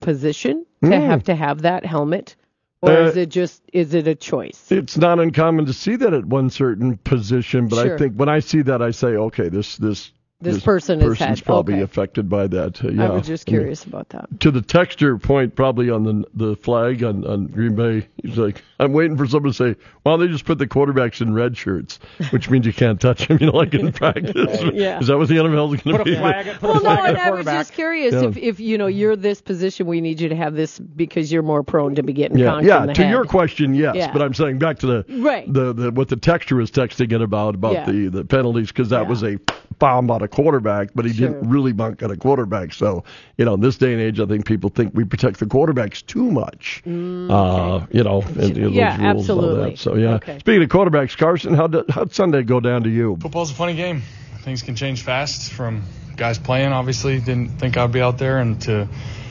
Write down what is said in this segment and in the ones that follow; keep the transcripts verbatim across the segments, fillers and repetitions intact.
position to Mm. have to have that helmet? Or Uh, is it just, is it a choice? It's not uncommon to see that at one certain position, but Sure. I think when I see that, I say, okay, this this This person has person's had- probably okay. affected by that. Uh, yeah. I was just curious about that. To the texture point, probably on the the flag on, on Green Bay, he's like, I'm waiting for someone to say, well, they just put the quarterbacks in red shirts, which means you can't touch them, you know, like in practice. Yeah. Is that what the N F L is going to Put be? a flag, put Well, a flag no, on and the I was quarterback. just curious Yeah. if, if, you know, you're this position, we need you to have this because you're more prone to be getting Yeah, conked yeah. in the To head. your question, yes, Yeah. but I'm saying back to the Right. the, the what the texture is texting it about about Yeah. the, the penalties because that Yeah. was a bomb on a quarterback, but he Sure. didn't really bunk on a quarterback. So you know, in this day and age, I think people think we protect the quarterbacks too much. Mm, Uh, you know, and, you know, Yeah, those rules and all absolutely. that. So yeah. Okay. Speaking of quarterbacks, Carson, how did how'd Sunday go down to you? Football's a funny game. Things can change fast from guys playing, obviously, didn't think I'd be out there, and to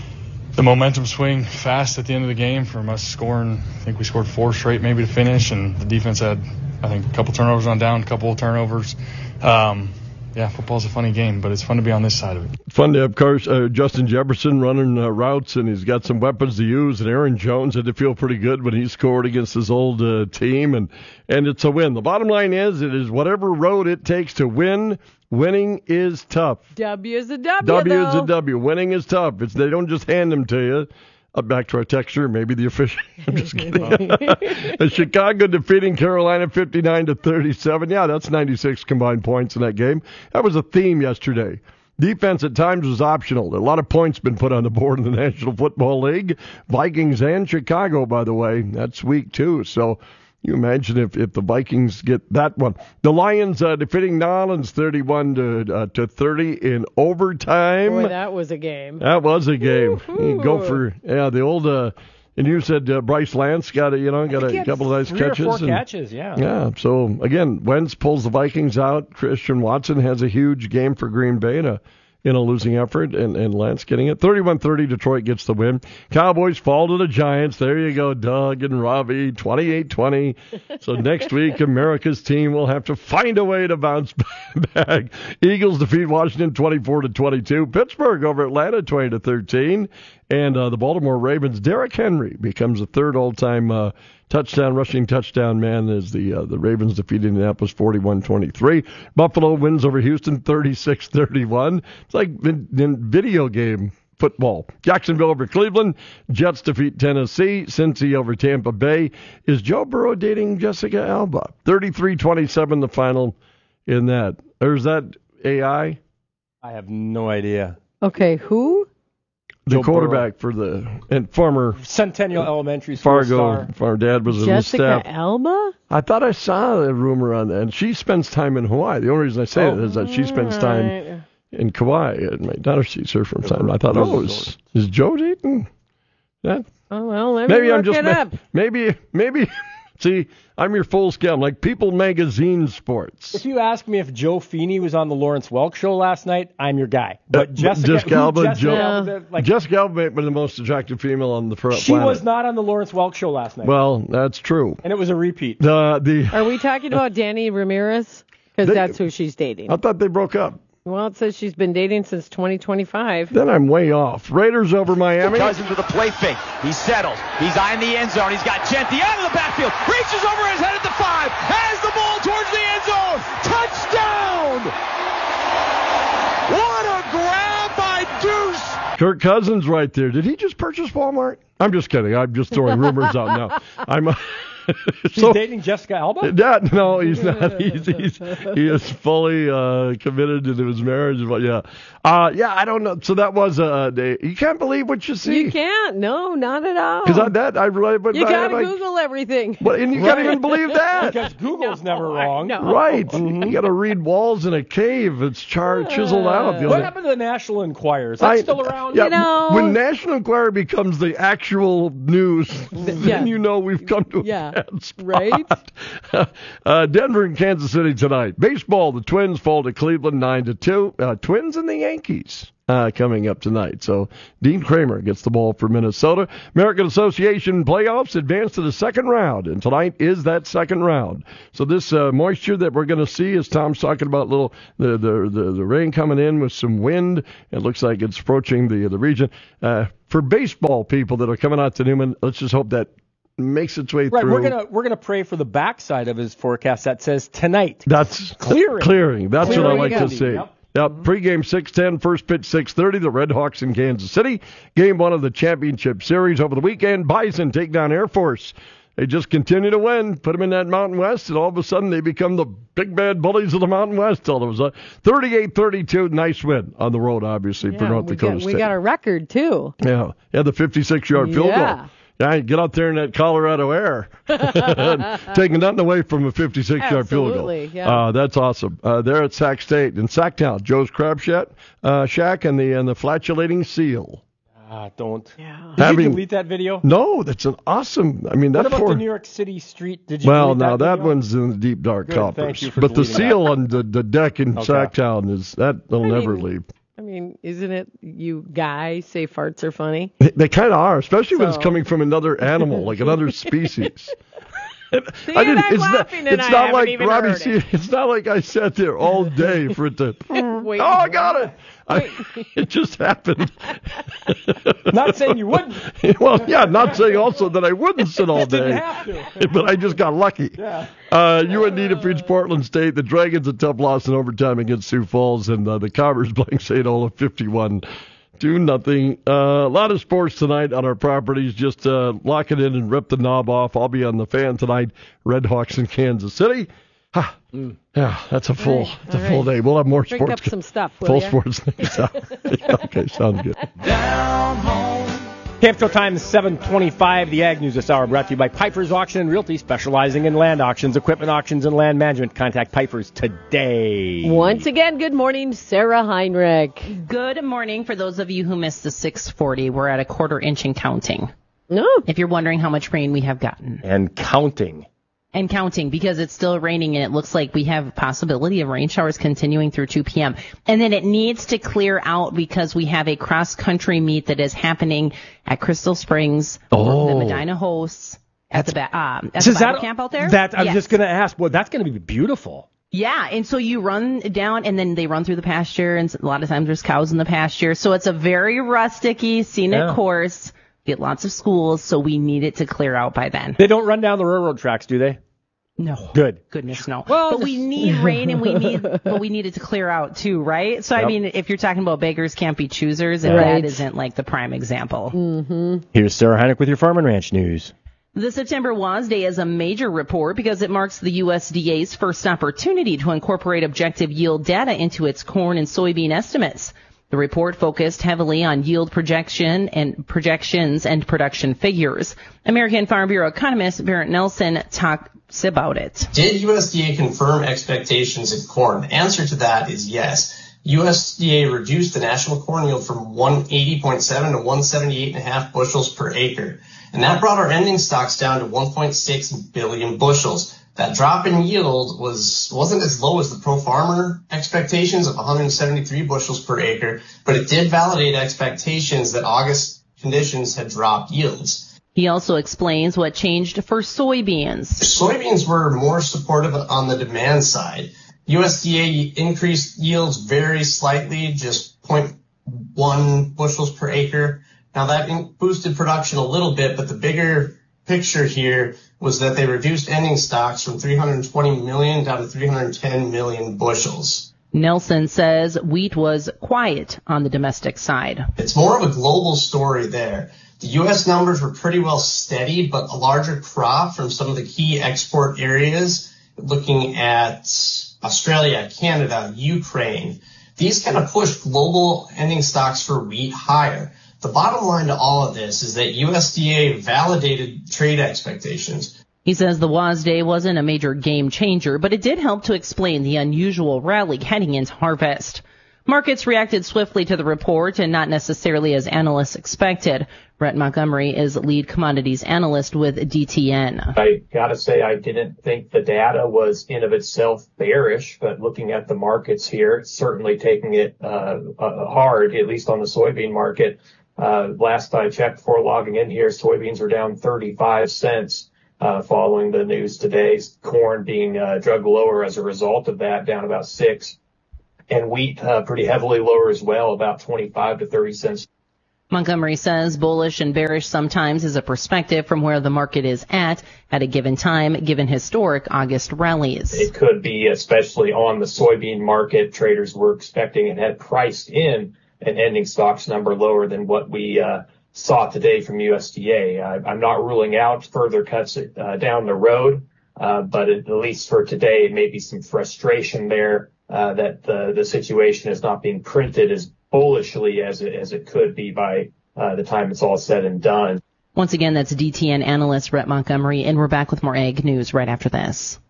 the momentum swing fast at the end of the game from us scoring. I think we scored four straight maybe to finish, and the defense had, I think, a couple turnovers on down, a couple of turnovers. Um, yeah, football's a funny game, but it's fun to be on this side of it. Fun to have Carson, uh, Justin Jefferson running uh, routes, and he's got some weapons to use. And Aaron Jones had to feel pretty good when he scored against his old uh, team, and and it's a win. The bottom line is, it is whatever road it takes to win. Winning is tough. W is a W, W is though. a W. Winning is tough. It's they don't just hand them to you. Uh, back to our texture, maybe the official. I'm just kidding. Chicago defeating Carolina fifty-nine to thirty-seven. Yeah, that's ninety-six combined points in that game. That was a theme yesterday. Defense at times was optional. A lot of points been put on the board in the National Football League. Vikings and Chicago, by the way, that's week two. So you imagine if, if the Vikings get that one. The Lions uh, defeating New Orleans thirty-one to uh, to thirty in overtime. Boy, that was a game. That was a game. Woo-hoo. You go for yeah the old uh, and you said uh, Bryce Lance got a you know got I think he a had couple of nice three catches. Or four and, catches, yeah. Yeah. So again, Wentz pulls the Vikings out. Christian Watson has a huge game for Green Bay in a in a losing effort, and, and Lance getting it. thirty-one thirty, Detroit gets the win. Cowboys fall to the Giants. There you go, Doug and Robbie, twenty-eight twenty. So next week, America's team will have to find a way to bounce back. Eagles defeat Washington twenty-four to twenty-two. Pittsburgh over Atlanta twenty to thirteen. And uh, the Baltimore Ravens, Derrick Henry becomes the third all-time uh, touchdown, rushing touchdown man as the uh, the Ravens defeat Indianapolis forty-one twenty-three. Buffalo wins over Houston thirty-six thirty-one. It's like in, in video game football. Jacksonville over Cleveland. Jets defeat Tennessee. Cincy over Tampa Bay. Is Joe Burrow dating Jessica Alba? thirty-three twenty-seven the final in that. Or is that A I? I have no idea. Okay, who? The Joe quarterback for the and former Centennial Elementary School Fargo. star. Our dad was in the Jessica staff. Alba? I thought I saw a rumor on that. And she spends time in Hawaii. The only reason I say Oh. it is that she spends time Right. in Kauai. And my daughter sees her from time. I thought, oh, is, is Joe dating that? Oh, well, let me Maybe look I'm just it ma- up. maybe maybe. See, I'm your full scale. I'm like People Magazine Sports. If you ask me if Joe Feeney was on the Lawrence Welk show last night, I'm your guy. But Uh, Jessica, Jessica who- Alba, Jessica Joe- Alba, like, Jessica Alba may have been the most attractive female on the fr- she planet. was not on the Lawrence Welk show last night. Well, that's true. and it was a repeat. The the Are we talking about Danny Ramirez? Because They- that's who she's dating. I thought they broke up. Well, it says she's been dating since twenty twenty-five. Then I'm way off. Raiders over Miami. Cousins with a play fake. He settles. He's eyeing the end zone. He's got Genti out of the backfield. Reaches over his head at the five. Has the ball towards the end zone. Touchdown! What a grab by Deuce! Kirk Cousins right there. Did he just purchase Walmart? I'm just kidding. I'm just throwing rumors out now. I'm. Uh, She's so, dating Jessica Alba? that, no, he's not. He's, he's he is fully uh, committed to his marriage. But yeah, uh, yeah. I don't know. So that was a day. You can't believe what you see. You can't. No, not at all. Because that I really. But you I, gotta like, Google everything. But, and you can't even believe that. Because Google's No, never I wrong. know. Right. Mm-hmm. You got to read walls in a cave. It's char- chiseled out. You What know. happened to the National Enquirer? Is that I- still around? Yeah, You know- when National Enquirer becomes the actual news, Yeah. then you know we've come to Yeah. bad spot. Right? uh, Denver and Kansas City tonight. Baseball, the Twins fall to Cleveland nine to two. Uh, Twins and the Yankees. Uh, coming up tonight. So Dean Kramer gets the ball for Minnesota. American Association playoffs advance to the second round, and tonight is that second round. So this uh, moisture that we're going to see, as Tom's talking about, little the, the the the rain coming in with some wind. It looks like it's approaching the the region. Uh, for baseball people that are coming out to Newman, let's just hope that makes its way right, through. Right, we're gonna we're gonna pray for the backside of his forecast that says tonight. That's clearing. Clearing. That's Clearing what I like to see. Yep. Yep, pregame six ten, first pitch six thirty, the Red Hawks in Kansas City. Game one of the championship series over the weekend. Bison take down Air Force. They just continue to win. Put them in that Mountain West, and all of a sudden they become the big bad bullies of the Mountain West. All of a sudden, thirty-eight thirty-two, nice win on the road, obviously, yeah, for North we Dakota got, State. We got a record, too. Yeah, yeah, the fifty-six-yard field yeah. goal. Yeah, get out there in that Colorado air. Taking nothing away from a fifty-six-yard field goal. Yeah. Uh, that's awesome. Uh, there at Sac State. In Sacktown, Joe's Crab Shack, uh, Shack and the and the flatulating seal. Ah, don't. Yeah. Did Having, you delete that video? No, that's an awesome. I mean, that What about poor, the New York City street? Did you well, delete now that, that video? one's in the deep dark Good, coppers. thank you for but the deleting seal that. on the, the deck in Okay. Sacktown is that will I never mean, leave. I mean, isn't it you guys say farts are funny? They, they kind of are, especially when it's So- coming from another animal, like another species. See, I didn't, I'm it's not, laughing and it's I not haven't like even Robbie. heard See, it. it's not like I sat there all day for it to. Wait, oh, I got it. I, it just happened. Not saying you wouldn't. Well, yeah, not saying also that I wouldn't sit all Didn't day, have to. but I just got lucky. Yeah. Uh, U N D defeats Portland State. The Dragons a tough loss in overtime against Sioux Falls, and uh, the Cobbers blank Saint Olaf fifty-one. Do nothing. Uh, a lot of sports tonight on our properties. Just uh, lock it in and rip the knob off. I'll be on the fan tonight. Red Hawks in Kansas City. Ha. Mm. Yeah, that's a full, right, that's a all full right. day. We'll have more Drink sports. up some stuff, will full ya? sports things out. Okay, sounds good. Camp Time seven twenty-five. The Ag News this hour brought to you by Piper's Auction and Realty, specializing in land auctions, equipment auctions, and land management. Contact Piper's today. Once again, good morning, Sarah Heinrich. Good morning. For those of you who missed the six forty, we're at a quarter inch and counting. No. If you're wondering how much rain we have gotten. And counting. And counting, because it's still raining and it looks like we have a possibility of rain showers continuing through two p.m. And then it needs to clear out because we have a cross-country meet that is happening at Crystal Springs, Oh. the Medina hosts, at the, ba- um, at So the is Bible that, camp out there. That, I was Yes. just going to ask, well, that's going to be beautiful. Yeah, and so you run down, and then they run through the pasture, and a lot of times there's cows in the pasture. So it's a very rustic-y, scenic Yeah. course. Get lots of schools, so we need it to clear out by then. They don't run down the railroad tracks, do they? No. Good. Goodness, no. Well, but we need rain, and we need, but we need it to clear out too, right? So, Yep. I mean, if you're talking about beggars can't be choosers, and Right. that isn't like the prime example. Here's Sarah Heinrich with your Farm and Ranch News. The September WASDE is a major report because it marks the U S D A's first opportunity to incorporate objective yield data into its corn and soybean estimates. The report focused heavily on yield projection and projections and production figures. American Farm Bureau economist Barrett Nelson talks about it. Did U S D A confirm expectations in corn? The answer to that is yes. U S D A reduced the national corn yield from one eighty point seven to one seventy-eight point five bushels per acre. And that brought our ending stocks down to one point six billion bushels. That drop in yield was, wasn't as low as the pro farmer expectations of one hundred seventy-three bushels per acre, but it did validate expectations that August conditions had dropped yields. He also explains what changed for soybeans. Soybeans were more supportive on the demand side. U S D A increased yields very slightly, just zero point one bushels per acre. Now that boosted production a little bit, but the bigger picture here was that they reduced ending stocks from three hundred twenty million down to three hundred ten million bushels. Nelson says wheat was quiet on the domestic side. It's more of a global story there. The U S numbers were pretty well steady, but a larger crop from some of the key export areas, looking at Australia, Canada, Ukraine, these kind of pushed global ending stocks for wheat higher. The bottom line to all of this is that U S D A validated trade expectations. He says the WASDE wasn't a major game changer, but it did help to explain the unusual rally heading into harvest. Markets reacted swiftly to the report and not necessarily as analysts expected. Brett Montgomery is lead commodities analyst with D T N. I gotta say, I didn't think the data was in of itself bearish, but looking at the markets here, certainly taking it uh, uh, hard, at least on the soybean market. Uh, last I checked before logging in here, soybeans are down thirty-five cents uh, following the news today. Corn being uh, dragged lower as a result of that, down about six. And wheat uh, pretty heavily lower as well, about twenty-five to thirty cents. Montgomery says bullish and bearish sometimes is a perspective from where the market is at at a given time, given historic August rallies. It could be, especially on the soybean market, traders were expecting and had priced in an ending stocks number lower than what we uh, saw today from U S D A. Uh, I'm not ruling out further cuts uh, down the road, uh, but at least for today, maybe some frustration there. Uh, that the, the situation is not being printed as bullishly as it, as it could be by uh, the time it's all said and done. Once again, that's D T N analyst Brett Montgomery, and we're back with more ag news right after this.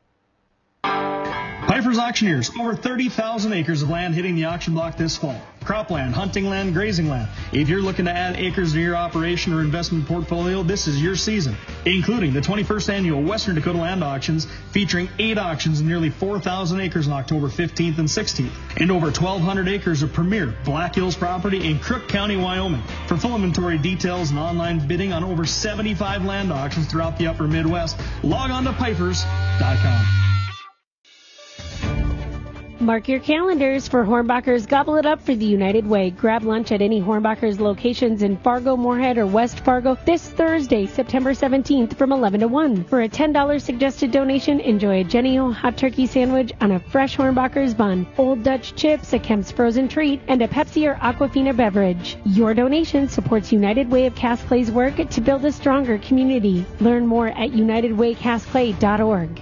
Piper's Auctioneers, over thirty thousand acres of land hitting the auction block this fall. Cropland, hunting land, grazing land. If you're looking to add acres to your operation or investment portfolio, this is your season, including the twenty-first annual Western Dakota Land Auctions, featuring eight auctions and nearly four thousand acres on October fifteenth and sixteenth, and over twelve hundred acres of premier Black Hills property in Crook County, Wyoming. For full inventory details and online bidding on over seventy-five land auctions throughout the upper Midwest, log on to pipers dot com. Mark your calendars for Hornbacher's Gobble It Up for the United Way. Grab lunch at any Hornbacher's locations in Fargo, Moorhead, or West Fargo this Thursday, September seventeenth from eleven to one. For a ten dollars suggested donation, enjoy a Jenny O hot turkey sandwich on a fresh Hornbacher's bun, Old Dutch chips, a Kemp's frozen treat, and a Pepsi or Aquafina beverage. Your donation supports United Way of Cass Clay's work to build a stronger community. Learn more at united way cass clay dot org.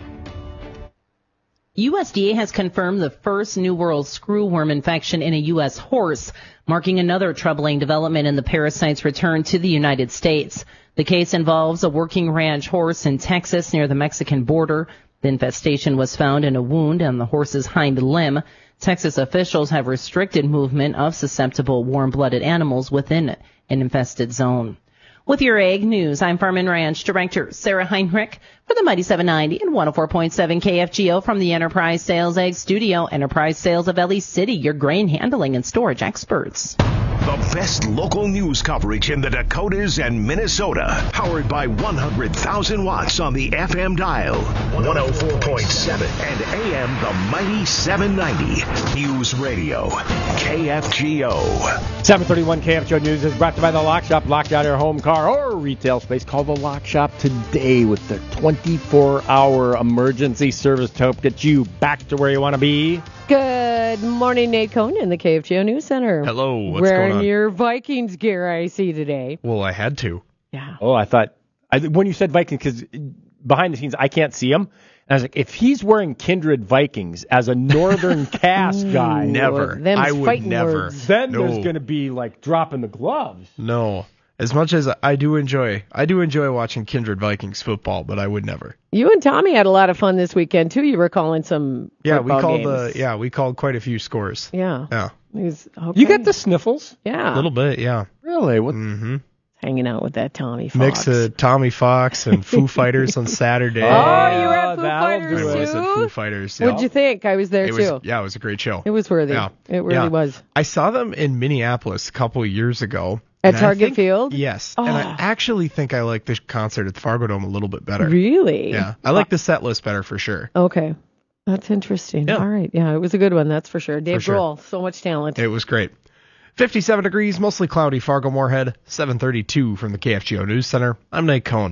U S D A has confirmed the first New World screwworm infection in a U S horse, marking another troubling development in the parasite's return to the United States. The case involves a working ranch horse in Texas near the Mexican border. The infestation was found in a wound on the horse's hind limb. Texas officials have restricted movement of susceptible warm-blooded animals within an infested zone. With your ag news, I'm Farm and Ranch Director Sarah Heinrich for the Mighty seven ninety and one oh four point seven K F G O from the Enterprise Sales Ag Studio. Enterprise Sales of Ellie City, your grain handling and storage experts. The best local news coverage in the Dakotas and Minnesota. Powered by one hundred thousand watts on the F M dial. one oh four point seven and A M the Mighty seven ninety. News Radio. K F G O. seven thirty-one K F G O News is brought to you by the Lock Shop. Lock down your home, car, or retail space. Call the Lock Shop today with their twenty-four hour emergency service to help get you back to where you want to be. Good morning, Nate Cohn in the K F G O News Center. Hello, what's Wearing going on? your Vikings gear, I see today. Well, I had to. Yeah. Oh, I thought, I, when you said Vikings, because behind the scenes, I can't see him. And I was like, if he's wearing Kindred Vikings as a Northern Cast guy. Never. Them's I would fighting never. words. Then No. there's going to be like dropping the gloves. No. As much as I do enjoy, I do enjoy watching Kindred Vikings football, but I would never. You and Tommy had a lot of fun this weekend, too. You were calling some Yeah, we football called games. the yeah, we called quite a few scores. Yeah. Yeah. It was- okay. You get the sniffles? Yeah. A little bit, yeah. Really? What? Mm-hmm. Hanging out with that Tommy Fox. Mix of Tommy Fox and Foo Fighters on Saturday. Oh, you were at Foo that'll Fighters, do I it. was at too? Foo Fighters. What'd yeah. you think? I was there, It too. was, yeah, it was a great show. It was worthy. Yeah. It really Yeah. was. I saw them in Minneapolis a couple of years ago. At and I Target think- Field? Yes. Oh. And I actually think I like the concert at the Fargo Dome a little bit better. Really? Yeah. I like the set list better for sure. Okay. That's interesting. Yeah. All right. Yeah, it was a good one, that's for sure. Dave For sure. Grohl, so much talent. It was great. fifty-seven degrees, mostly cloudy, Fargo Moorhead, seven thirty-two from the K F G O News Center. I'm Nate Cohn.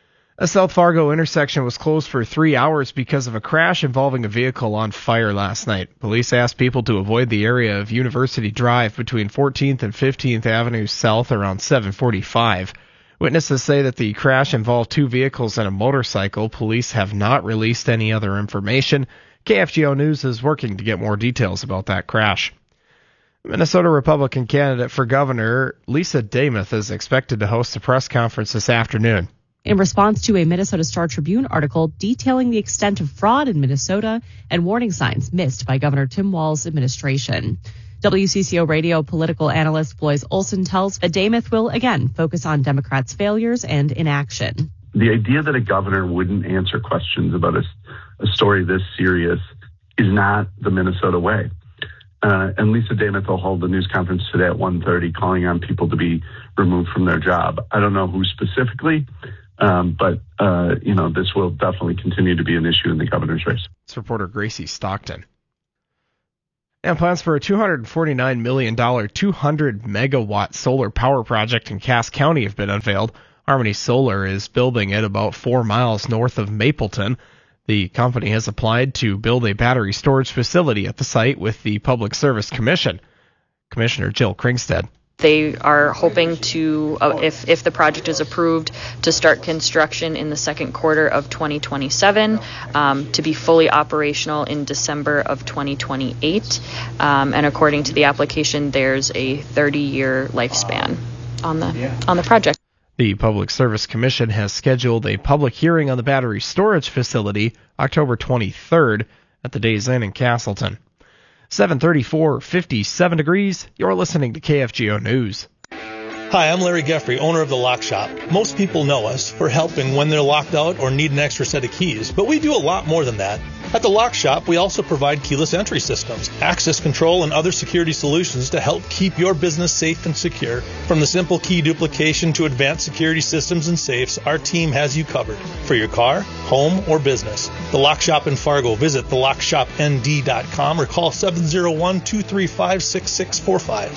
A South Fargo intersection was closed for three hours because of a crash involving a vehicle on fire last night. Police asked people to avoid the area of University Drive between fourteenth and fifteenth Avenue South around seven forty-five. Witnesses say that the crash involved two vehicles and a motorcycle. Police have not released any other information. K F G O News is working to get more details about that crash. Minnesota Republican candidate for governor Lisa Damuth is expected to host a press conference this afternoon. In response to a Minnesota Star Tribune article detailing the extent of fraud in Minnesota and warning signs missed by Governor Tim Walz's administration. W C C O radio political analyst Blois Olson tells Adamuth will again focus on Democrats' failures and inaction. The idea that a governor wouldn't answer questions about a, a story this serious is not the Minnesota way. Uh, and Lisa Adamuth will hold the news conference today at one thirty, calling on people to be removed from their job. I don't know who specifically, um, but, uh, you know, this will definitely continue to be an issue in the governor's race. It's reporter Gracie Stockton. And plans for a two hundred forty-nine million dollars two hundred megawatt solar power project in Cass County have been unveiled. Harmony Solar is building it about four miles north of Mapleton. The company has applied to build a battery storage facility at the site with the Public Service Commission. Commissioner Jill Kringstad. They are hoping to, uh, if, if the project is approved, to start construction in the second quarter of twenty twenty-seven, um, to be fully operational in December of twenty twenty-eight. Um, and according to the application, there's a thirty-year lifespan on the on the project. The Public Service Commission has scheduled a public hearing on the battery storage facility October twenty-third at the Days Inn in Castleton. seven thirty-four, fifty-seven degrees. You're listening to K F G O News. Hi, I'm Larry Geffrey, owner of The Lock Shop. Most people know us for helping when they're locked out or need an extra set of keys, but we do a lot more than that. At The Lock Shop, we also provide keyless entry systems, access control, and other security solutions to help keep your business safe and secure. From the simple key duplication to advanced security systems and safes, our team has you covered for your car, home, or business. The Lock Shop in Fargo. Visit the lock shop n d dot com or call seven oh one, two three five, six six four five.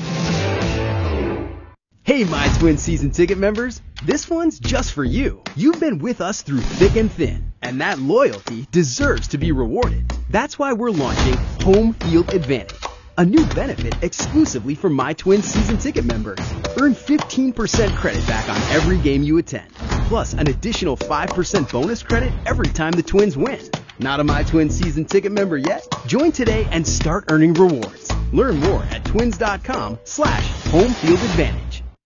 Hey, My Twin season ticket members, this one's just for you. You've been with us through thick and thin, and that loyalty deserves to be rewarded. That's why we're launching Home Field Advantage, a new benefit exclusively for My Twin season ticket members. Earn fifteen percent credit back on every game you attend, plus an additional five percent bonus credit every time the Twins win. Not a My Twin season ticket member yet? Join today and start earning rewards. Learn more at twins.com slash home field advantage.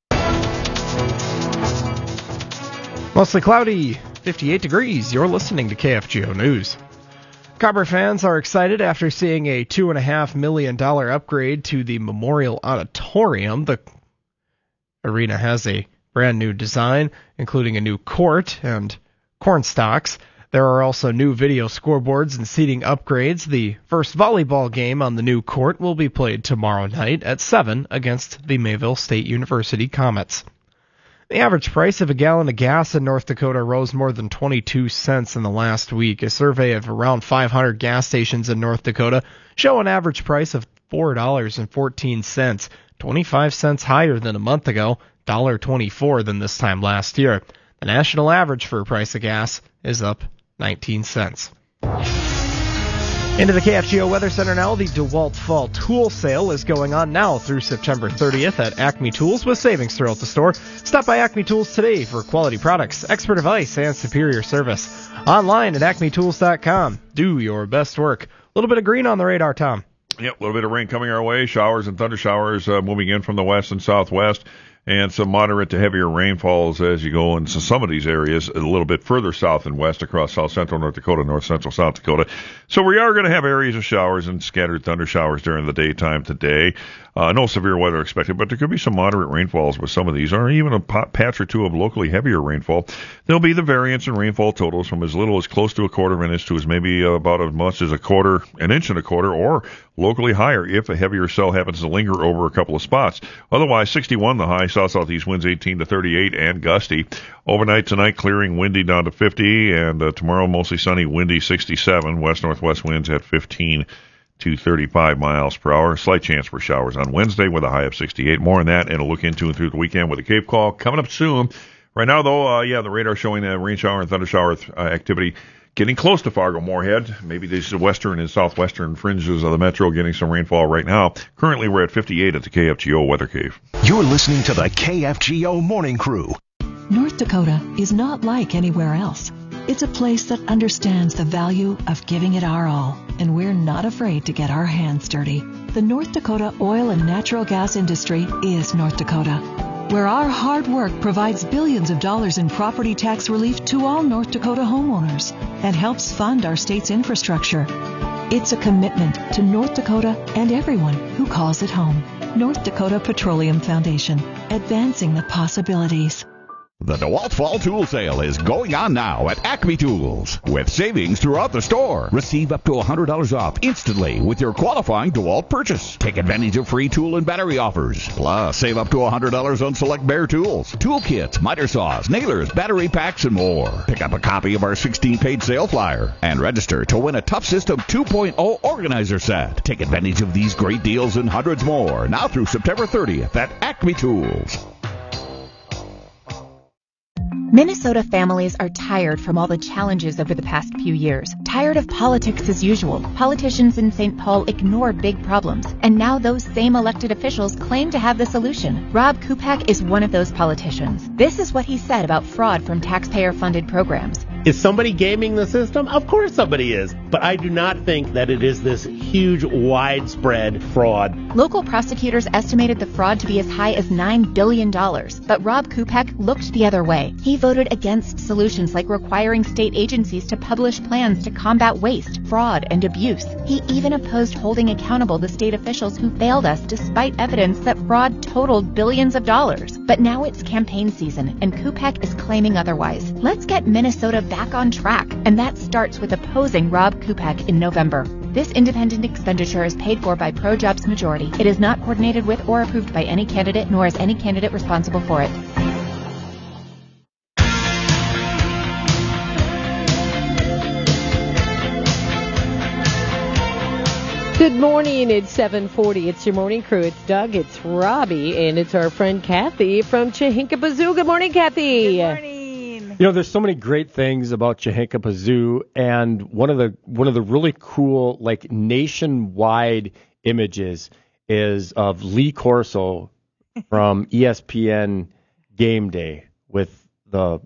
Mostly cloudy, fifty-eight degrees. You're listening to K F G O News. Cobber fans are excited after seeing a two point five million dollars upgrade to the Memorial Auditorium. The arena has a brand new design, including a new court and corn stalks. There are also new video scoreboards and seating upgrades. The first volleyball game on the new court will be played tomorrow night at seven against the Mayville State University Comets. The average price of a gallon of gas in North Dakota rose more than twenty-two cents in the last week. A survey of around five hundred gas stations in North Dakota show an average price of four dollars and fourteen cents, twenty-five cents higher than a month ago, one dollar and twenty-four cents than this time last year. The national average for a price of gas is up nineteen cents. Into the K F G O Weather Center now. The DeWalt Fall Tool Sale is going on now through September thirtieth at Acme Tools with savings throughout the store. Stop by Acme Tools today for quality products, expert advice, and superior service. Online at acme tools dot com. Do your best work. A little bit of green on the radar, Tom. Yep, a little bit of rain coming our way. Showers and thunder showers uh, moving in from the west and southwest. And some moderate to heavier rainfalls as you go into some of these areas a little bit further south and west across south central North Dakota, north central South Dakota. So we are going to have areas of showers and scattered thunder showers during the daytime today. Uh, no severe weather expected, but there could be some moderate rainfalls with some of these, or even a patch or two of locally heavier rainfall. There'll be the variance in rainfall totals from as little as close to a quarter of an inch to as maybe about as much as a quarter, an inch and a quarter, or locally higher if a heavier cell happens to linger over a couple of spots. Otherwise, sixty-one the high, south-southeast winds eighteen to thirty-eight, and gusty. Overnight tonight, clearing, windy down to fifty, and uh, tomorrow mostly sunny, windy sixty-seven, west-northwest winds at fifteen to thirty-five miles per hour. Slight chance for showers on Wednesday with a high of sixty-eight. More on that and a look into and through the weekend with a Cape Call coming up soon. Right now, though, uh, yeah, the radar showing uh, rain shower and thunder shower uh, activity getting close to Fargo-Moorhead. Maybe these western and southwestern fringes of the metro getting some rainfall right now. Currently, we're at fifty-eight at the K F G O Weather Cave. You're listening to the K F G O Morning Crew. North Dakota is not like anywhere else. It's a place that understands the value of giving it our all, and we're not afraid to get our hands dirty. The North Dakota oil and natural gas industry is North Dakota, where our hard work provides billions of dollars in property tax relief to all North Dakota homeowners and helps fund our state's infrastructure. It's a commitment to North Dakota and everyone who calls it home. North Dakota Petroleum Foundation, advancing the possibilities. The DeWalt Fall Tool Sale is going on now at Acme Tools with savings throughout the store. Receive up to one hundred dollars off instantly with your qualifying DeWalt purchase. Take advantage of free tool and battery offers. Plus, save up to one hundred dollars on select Bear tools, tool kits, miter saws, nailers, battery packs, and more. Pick up a copy of our sixteen-page sale flyer and register to win a Tough System two point oh organizer set. Take advantage of these great deals and hundreds more now through September thirtieth at Acme Tools. Minnesota families are tired from all the challenges over the past few years. Tired of politics as usual. Politicians in Saint Paul ignore big problems. And now those same elected officials claim to have the solution. Rob Kupak is one of those politicians. This is what he said about fraud from taxpayer-funded programs. Is somebody gaming the system? Of course somebody is. But I do not think that it is this huge, widespread fraud. Local prosecutors estimated the fraud to be as high as nine billion dollars. But Rob Kupak looked the other way. He voted against solutions like requiring state agencies to publish plans to combat waste, fraud, and abuse. He even opposed holding accountable the state officials who failed us despite evidence that fraud totaled billions of dollars. But now it's campaign season, and Kupak is claiming otherwise. Let's get Minnesota back on track, and that starts with opposing Rob Kupak in November. This independent expenditure is paid for by ProJobs Majority. It is not coordinated with or approved by any candidate, nor is any candidate responsible for it. Good morning. It's seven forty. It's your morning crew. It's Doug, it's Robbie, and it's our friend Kathy from Chehinkapazoo. Good morning, Kathy. Good morning. You know, there's so many great things about Chehinkapazoo, and one of the one of the really cool, like, nationwide images is of Lee Corso from E S P N Game Day with the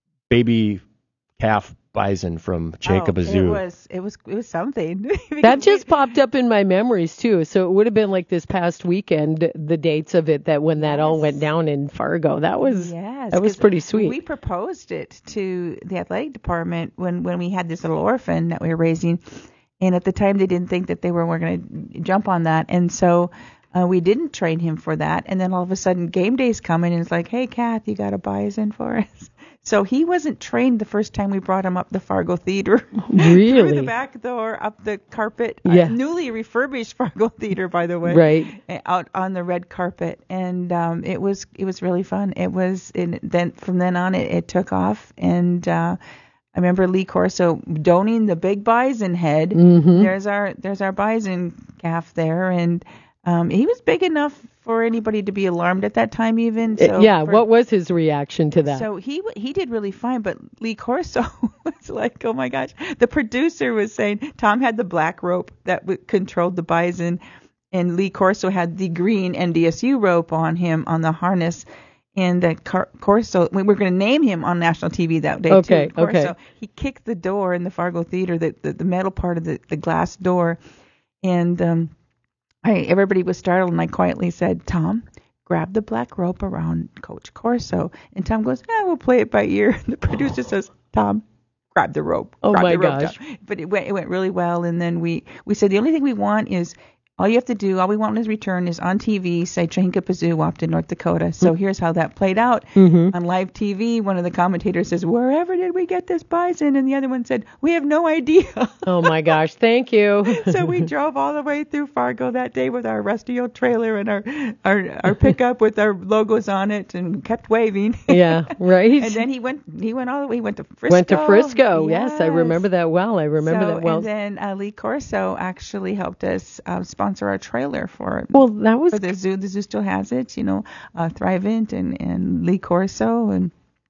baby calf bison from Chehinkapazoo. Oh, it was it was it was something. That just popped up in my memories too. So it would have been like this past weekend, the dates of it, that when that yes. all went down in Fargo. That was yes, that was pretty sweet. We proposed it to the athletic department when when we had this little orphan that we were raising, and at the time they didn't think that they were, were going to jump on that, and so uh, we didn't train him for that. And then all of a sudden, game day's coming, and it's like, hey, Kath, you got a bison for us. So he wasn't trained the first time we brought him up the Fargo Theater. Really? Through the back door, up the carpet. Yeah. Uh, newly refurbished Fargo Theater, by the way. Right. Out on the red carpet. And um, it was it was really fun. It was, and then from then on, it, it took off. And uh, I remember Lee Corso doning the big bison head. Mm-hmm. There's our there's our bison calf there. And um, he was big enough for anybody to be alarmed at that time, even. So yeah, for, what was his reaction to that? So he he did really fine, but Lee Corso was like, oh my gosh. The producer was saying Tom had the black rope that w- controlled the bison, and Lee Corso had the green N D S U rope on him on the harness. And uh, Car- Corso, we were going to name him on national T V that day okay, too. Corso, okay. He kicked the door in the Fargo Theater, the the, the metal part of the, the glass door, and um. I, everybody was startled, and I quietly said, Tom, grab the black rope around Coach Corso. And Tom goes, eh, we'll play it by ear. And the producer says, Tom, grab the rope. Oh, grab my the rope, gosh. Tom. But it went, it went really well. And then we, we said, the only thing we want is, all you have to do, all we want in his return is on T V, say Chehinkapazoo, Wapton, North Dakota. So mm-hmm. here's how that played out. Mm-hmm. On live T V, one of the commentators says, wherever did we get this bison? And the other one said, we have no idea. Oh, my gosh. Thank you. So we drove all the way through Fargo that day with our rusty old trailer and our, our, our pickup with our logos on it and kept waving. Yeah, right. And then he went he went all the way, he went to Frisco. Went to Frisco. Yes, yes I remember that well. I remember so, that well. And then uh, Lee Corso actually helped us uh, sponsor our trailer for well that was for the zoo. The zoo still has it, you know, uh, Thrivent and and Lee Corso and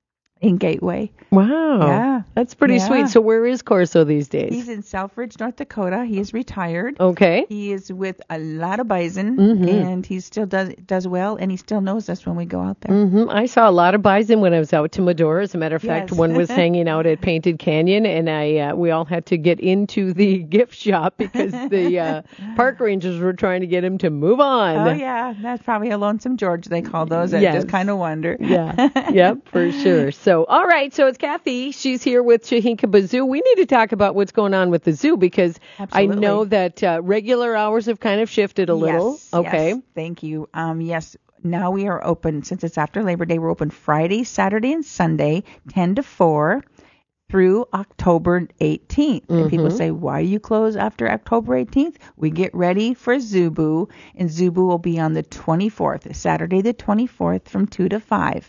in Gateway. Wow. Yeah. That's pretty yeah. sweet. So where is Corso these days? He's in Selfridge, North Dakota. He is retired. Okay. He is with a lot of bison, mm-hmm. and he still does does well, and he still knows us when we go out there. Mm-hmm. I saw a lot of bison when I was out to Medora. As a matter of fact, yes. one was hanging out at Painted Canyon, and I uh, we all had to get into the gift shop because the uh, park rangers were trying to get him to move on. Oh, yeah. That's probably a Lonesome George, they call those. I yes. just kind of wonder. Yeah. Yep, for sure. So, all right. So it's Kathy. She's here with Chahinkaba Zoo. We need to talk about what's going on with the zoo because Absolutely. I know that uh, regular hours have kind of shifted a little. Yes, Okay. Yes, thank you. Um, yes. Now we are open, since it's after Labor Day, we're open Friday, Saturday, and Sunday, ten to four, through October eighteenth. Mm-hmm. And people say, why you close after October eighteenth? We get ready for Zubu, and Zubu will be on the twenty-fourth, Saturday the twenty-fourth, from two to five.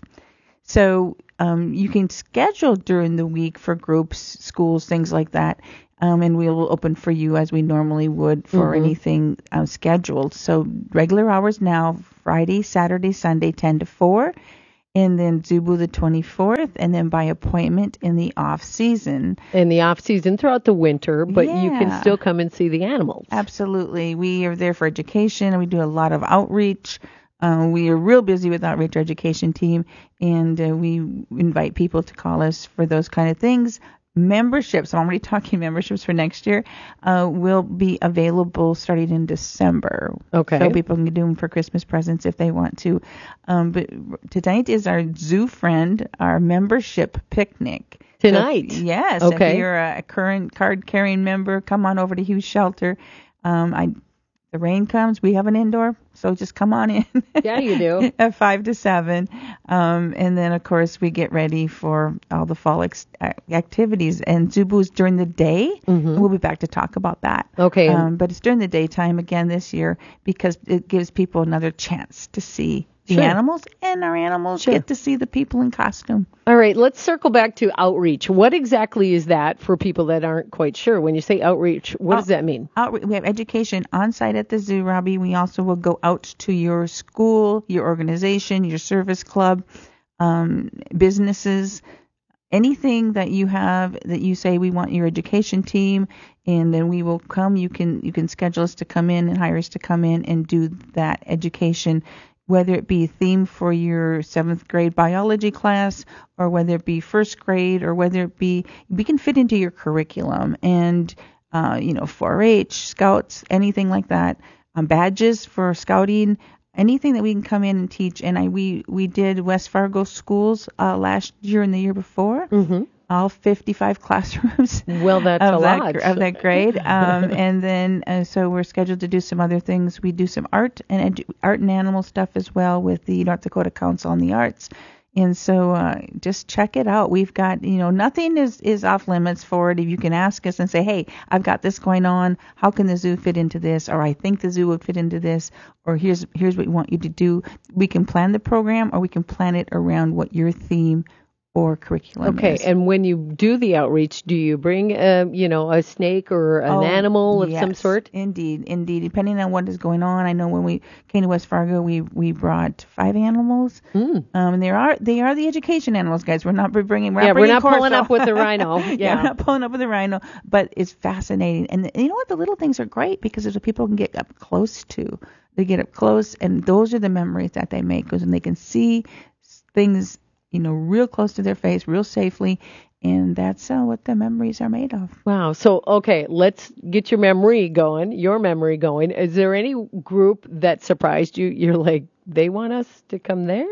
So um, you can schedule during the week for groups, schools, things like that. Um, and we will open for you as we normally would for Mm-hmm. anything uh, scheduled. So regular hours now, Friday, Saturday, Sunday, ten to four, and then Zubu the twenty-fourth, and then by appointment in the off season. In the off season throughout the winter, but you can Yeah. still come and see the animals. Absolutely. We are there for education, and we do a lot of outreach. Uh, we are real busy with outreach education team, and uh, we invite people to call us for those kind of things. Memberships, I'm already talking memberships for next year, uh, will be available starting in December. Okay. So people can do them for Christmas presents if they want to. Um, but tonight is our Zoo Friend, our membership picnic. Tonight? So if, yes. Okay. If you're a current card-carrying member, come on over to Hughes Shelter. Um, I The rain comes, we have an indoor, so just come on in. Yeah, you do. At five to seven. Um, and then, of course, we get ready for all the fall ex- activities. And Zubu's during the day. Mm-hmm. We'll be back to talk about that. Okay. Um, but it's during the daytime again this year because it gives people another chance to see the Sure. animals, and our animals Sure. get to see the people in costume. All right, let's circle back to outreach. What exactly is that for people that aren't quite sure? When you say outreach, what Out- does that mean? Outre- we have education on site at the zoo, Robbie. We also will go out to your school, your organization, your service club, um, businesses, anything that you have that you say we want your education team, and then we will come. You can you can schedule us to come in and hire us to come in and do that education, whether it be a theme for your seventh grade biology class or whether it be first grade or whether it be, we can fit into your curriculum and, uh, you know, four H, scouts, anything like that, um, badges for scouting, anything that we can come in and teach. And I, we, we did West Fargo schools, uh, last year and the year before. Mm-hmm. All fifty-five classrooms. Well, that's of a that, lot. gr- of that grade. Um, and then, uh, so we're scheduled to do some other things. We do some art and edu- art and animal stuff as well with the North Dakota Council on the Arts. And so, uh, just check it out. We've got, you know, nothing is, is off limits for it. If you can ask us and say, hey, I've got this going on. How can the zoo fit into this? Or I think the zoo would fit into this. Or here's, here's what we want you to do. We can plan the program or we can plan it around what your theme or curriculum Okay, is. and when you do the outreach, do you bring, uh, you know, a snake or an Oh, animal of some yes, sort? Indeed, indeed. Depending on what is going on, I know when we came to West Fargo, we we brought five animals. Mm. Um, and they are they are the education animals, guys. We're not bringing. We're Yeah, not we're bringing not pulling Corso. up with the rhino. yeah, Yeah. we're not pulling up with the rhino, but it's fascinating. And you know what? The little things are great because it's what people can get up close to. They get up close, and those are the memories that they make, because when they can see things, you know, real close to their face, real safely, and that's uh, what the memories are made of. Wow. So, okay, let's get your memory going, your memory going. Is there any group that surprised you? You're like, they want us to come there?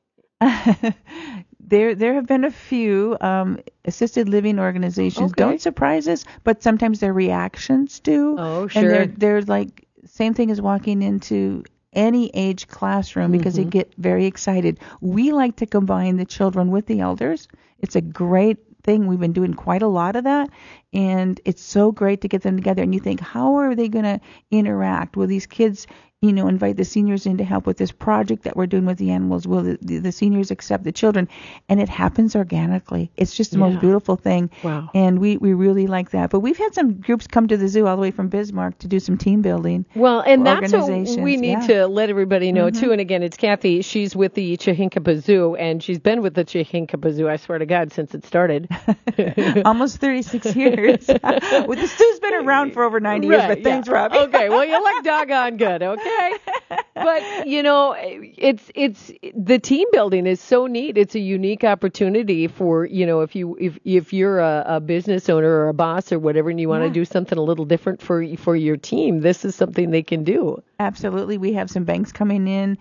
There, there have been a few um, assisted living organizations. Okay. Don't surprise us, but sometimes their reactions do. Oh, sure. And they're, they're like, same thing as walking into any age classroom because Mm-hmm. they get very excited. We like to combine the children with the elders. It's a great thing. We've been doing quite a lot of that, and it's so great to get them together. And you think, how are they going to interact? Will these kids, you know, invite the seniors in to help with this project that we're doing with the animals? Will the, the, the seniors accept the children? And it happens organically. It's just the Yeah. most beautiful thing. Wow. And we, we really like that. But we've had some groups come to the zoo all the way from Bismarck to do some team building. Well, and that's what organizations, we need yeah. to let everybody know, Mhm. too. And again, it's Kathy. She's with the Chahinkaba Zoo, and she's been with the Chahinkaba Zoo, I swear to God, since it started. Almost thirty-six years. well, the zoo's been around for over ninety years, Right, but thanks, yeah. Robbie. Okay, well, you look doggone good, okay? But, you know, it's it's the team building is so neat. It's a unique opportunity for, you know, if you if if you're a, a business owner or a boss or whatever and you want to Yeah. do something a little different for for your team, this is something they can do. Absolutely. We have some banks coming in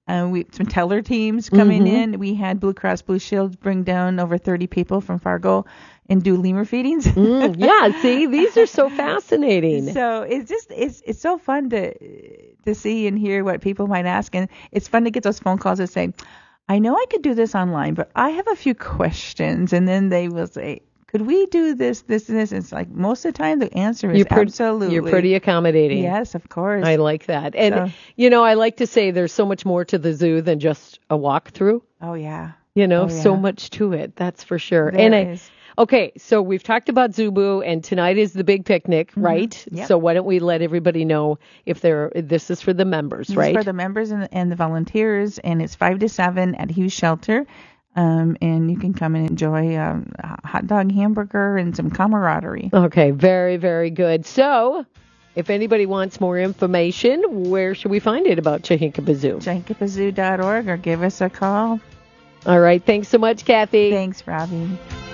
Uh, we some teller teams coming Mm-hmm. in. We had Blue Cross Blue Shield bring down over thirty people from Fargo and do lemur feedings. Mm, yeah, see, these are so fascinating. So it's just it's it's so fun to to see and hear what people might ask, and it's fun to get those phone calls that say, I know I could do this online, but I have a few questions, and then they will say, could we do this, this, and this? And it's like most of the time the answer is You're pre- absolutely. You're pretty accommodating. Yes, of course. I like that. And, So- you know, I like to say there's so much more to the zoo than just a walkthrough. Oh, yeah. You know, Oh, yeah. so much to it. That's for sure. There and I, is. Okay, so we've talked about Zubu, and tonight is the big picnic, right? Yep. So why don't we let everybody know if they're, this is for the members, This right? is for the members and, and the volunteers, and it's five to seven at Hughes Shelter. Um, and you can come and enjoy um, a hot dog, hamburger, and some camaraderie. Okay, very, very good. So, if anybody wants more information, where should we find it about Chahinkapa Zoo? Chahinkapa Zoo dot org, or give us a call. All right, thanks so much, Kathy. Thanks, Robbie.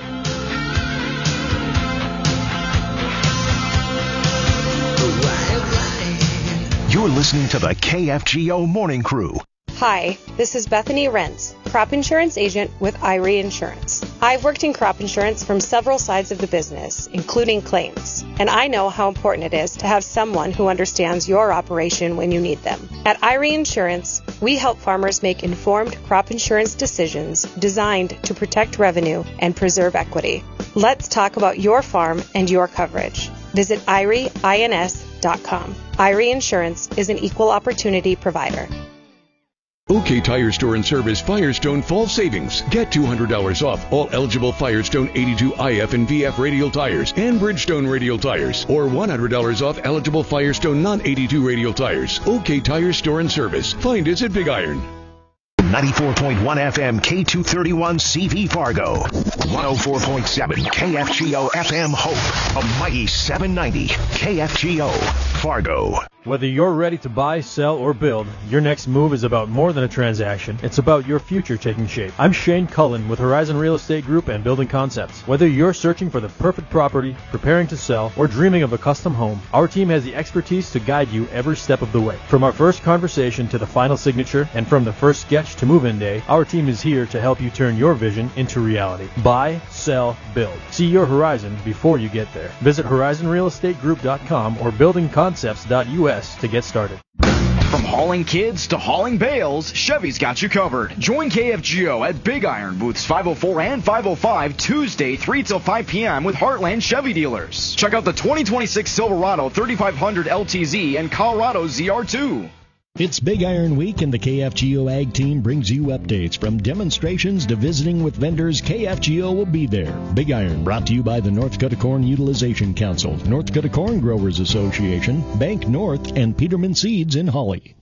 You're listening to the K F G O Morning Crew. Hi, this is Bethany Rentz, crop insurance agent with Irie Insurance. I've worked in crop insurance from several sides of the business, including claims, and I know how important it is to have someone who understands your operation when you need them. At Irie Insurance, we help farmers make informed crop insurance decisions designed to protect revenue and preserve equity. Let's talk about your farm and your coverage. Visit irie ins dot com. Irie Insurance is an equal opportunity provider. OK Tire Store and Service Firestone Fall Savings. Get two hundred dollars off all eligible Firestone eighty-two I F and V F radial tires and Bridgestone radial tires, or one hundred dollars off eligible Firestone non eighty-two radial tires. OK Tire Store and Service. Find us at Big Iron. ninety-four point one F M K two thirty-one C V Fargo. one oh four point seven K F G O F M Hope. A mighty seven ninety K F G O Fargo. Whether you're ready to buy, sell, or build, your next move is about more than a transaction. It's about your future taking shape. I'm Shane Cullen with Horizon Real Estate Group and Building Concepts. Whether you're searching for the perfect property, preparing to sell, or dreaming of a custom home, our team has the expertise to guide you every step of the way. From our first conversation to the final signature, and from the first sketch to move-in day, our team is here to help you turn your vision into reality. Buy, sell, build. See your horizon before you get there. Visit horizon real estate group dot com or building concepts dot U S to get started. From hauling kids to hauling bales, Chevy's got you covered. Join K F G O at Big Iron booths five oh four and five oh five Tuesday three till five p.m. with Heartland Chevy dealers. Check out the twenty twenty-six Silverado thirty-five hundred L T Z and Colorado Z R two. It's Big Iron Week, and the K F G O Ag team brings you updates from demonstrations to visiting with vendors. K F G O will be there. Big Iron brought to you by the North Dakota Corn Utilization Council, North Dakota Corn Growers Association, Bank North, and Peterman Seeds in Holly.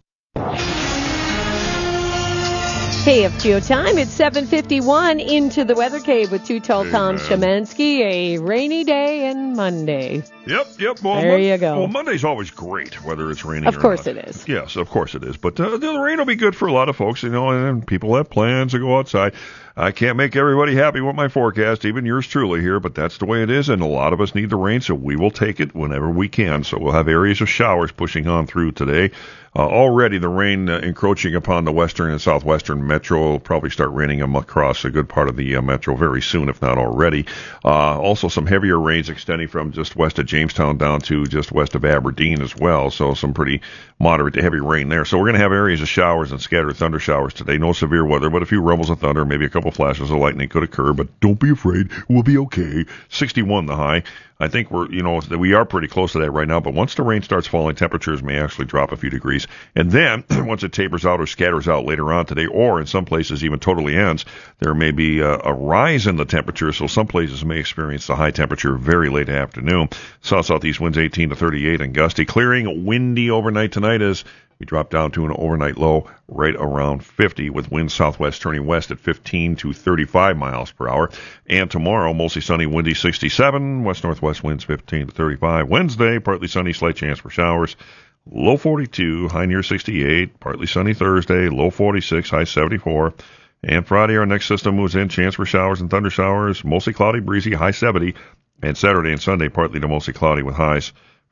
K F G O time. It's seven fifty-one. Into the Weather Cave with Too Tall Tom Shemansky. A rainy day and Monday. Yep, yep. Well, There Mon- you go. Well, Monday's always great, whether it's raining Of or course not. it is. Yes, of course it is. But uh, the rain will be good for a lot of folks, you know, and people have plans to go outside. I can't make everybody happy with my forecast, even yours truly here, but that's the way it is, and a lot of us need the rain, so we will take it whenever we can. So we'll have areas of showers pushing on through today. Uh, already the rain uh, encroaching upon the western and southwestern metro will probably start raining across a good part of the uh, metro very soon, if not already. Uh, also some heavier rains extending from just west of Jamestown down to just west of Aberdeen as well, so some pretty moderate to heavy rain there. So we're going to have areas of showers and scattered thunder showers today. No severe weather, but a few rumbles of thunder, maybe a couple flashes of lightning could occur, but don't be afraid. We'll be okay. sixty-one the high. I think we're, you know, we are pretty close to that right now, but once the rain starts falling, temperatures may actually drop a few degrees. And then, once it tapers out or scatters out later on today, or in some places even totally ends, there may be a, a rise in the temperature, so some places may experience the high temperature very late afternoon. South-southeast winds eighteen to thirty-eight and gusty. Clearing, windy overnight tonight as we drop down to an overnight low right around fifty, with winds southwest turning west at fifteen to thirty-five miles per hour. And tomorrow, mostly sunny, windy sixty-seven, west-northwest winds fifteen to thirty-five. Wednesday, partly sunny, slight chance for showers, low forty-two, high near sixty-eight. Partly sunny Thursday, low forty-six, high seventy-four. And Friday, our next system moves in, chance for showers and thunder showers, mostly cloudy, breezy, high seventy. And Saturday and Sunday, partly to mostly cloudy with highs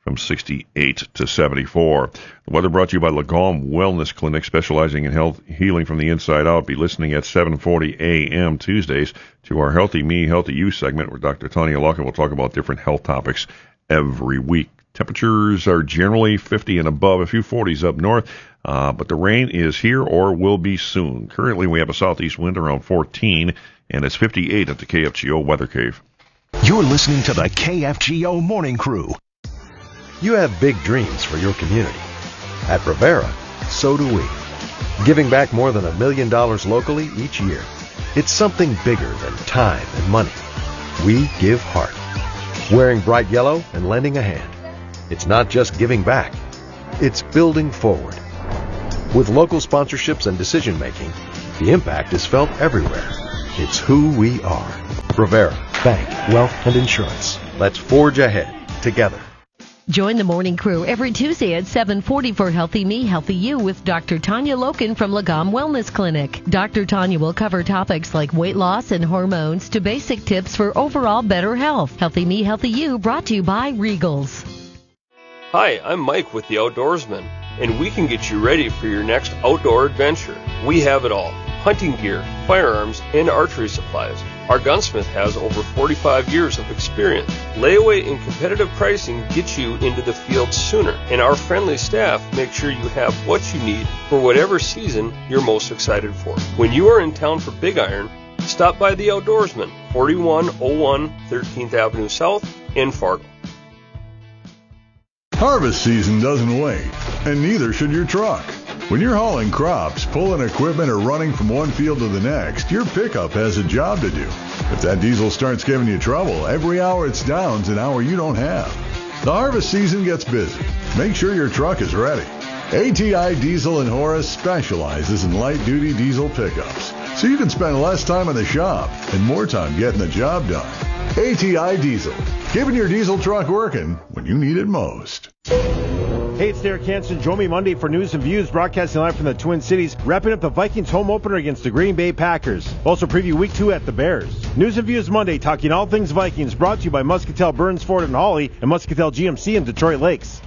from sixty-eight to seventy-four. The weather brought to you by Lagom Wellness Clinic, specializing in health healing from the inside out. Be listening at seven forty a.m. Tuesdays to our Healthy Me, Healthy You segment, where Doctor Tanya Locken will talk about different health topics every week. Temperatures are generally fifty and above, a few forties up north, uh, but the rain is here or will be soon. Currently, we have a southeast wind around fourteen, and it's fifty-eight at the K F G O Weather Cave. You're listening to the K F G O Morning Crew. You have big dreams for your community. At Rivera, so do we. Giving back more than a million dollars locally each year. It's something bigger than time and money. We give heart. Wearing bright yellow and lending a hand. It's not just giving back. It's building forward. With local sponsorships and decision making, the impact is felt everywhere. It's who we are. Rivera, Bank, Wealth, and Insurance. Let's forge ahead together. Join the morning crew every Tuesday at seven forty for Healthy Me, Healthy You with Doctor Tanya Loken from Lagom Wellness Clinic. Doctor Tanya will cover topics like weight loss and hormones to basic tips for overall better health. Healthy Me, Healthy You brought to you by Regals. Hi, I'm Mike with The Outdoorsman, and we can get you ready for your next outdoor adventure. We have it all: hunting gear, firearms, and archery supplies. Our gunsmith has over forty-five years of experience. Layaway and competitive pricing gets you into the field sooner, and our friendly staff make sure you have what you need for whatever season you're most excited for. When you are in town for Big Iron, stop by The Outdoorsman, forty-one oh one thirteenth Avenue South in Fargo. Harvest season doesn't wait, and neither should your truck. When you're hauling crops, pulling equipment, or running from one field to the next, your pickup has a job to do. If that diesel starts giving you trouble, every hour it's down's an hour you don't have. The harvest season gets busy. Make sure your truck is ready. A T I Diesel in Horace specializes in light-duty diesel pickups, so you can spend less time in the shop and more time getting the job done. A T I Diesel, keeping your diesel truck working when you need it most. Hey, it's Derek Hansen. Join me Monday for News and Views, broadcasting live from the Twin Cities, wrapping up the Vikings home opener against the Green Bay Packers. Also preview week two at the Bears. News and Views Monday, talking all things Vikings, brought to you by Muscatel, Burns, Ford, and Hawley, and Muscatel G M C in Detroit Lakes.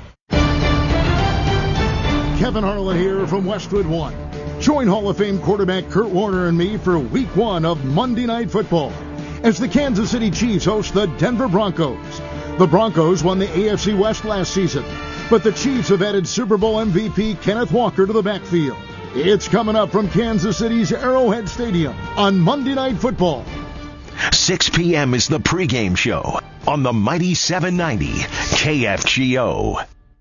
Kevin Harlan here from Westwood One. Join Hall of Fame quarterback Kurt Warner and me for week one of Monday Night Football, as the Kansas City Chiefs host the Denver Broncos. The Broncos won the A F C West last season, but the Chiefs have added Super Bowl M V P Kenneth Walker to the backfield. It's coming up from Kansas City's Arrowhead Stadium on Monday Night Football. six p.m. is the pregame show on the Mighty seven ninety K F G O.